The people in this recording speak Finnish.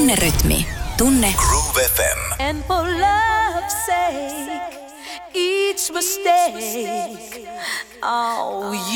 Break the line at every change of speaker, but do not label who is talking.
Tunnerytmi. Tunne
Groove FM.
And for love's sake, each mistake, oh,